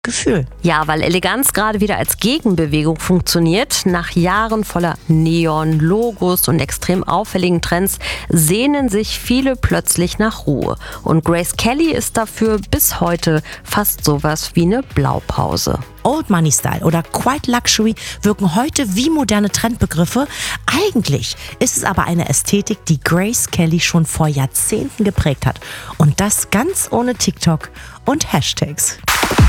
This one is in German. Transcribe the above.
Gefühl. Ja, weil Eleganz gerade wieder als Gegenbewegung funktioniert. Nach Jahren voller Neon, Logos und extrem auffälligen Trends sehnen sich viele plötzlich nach Ruhe. Und Grace Kelly ist dafür bis heute fast sowas wie eine Blaupause. Old Money Style oder Quiet Luxury wirken heute wie moderne Trendbegriffe. Eigentlich ist es aber eine Ästhetik, die Grace Kelly schon vor Jahrzehnten geprägt hat. Und das ganz ohne TikTok und Hashtags.